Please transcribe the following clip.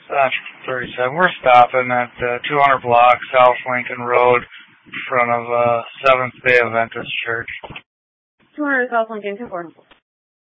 37. We're stopping at 200 block South Lincoln Road in front of Seventh-day Adventist Church. 200 South Lincoln, 240.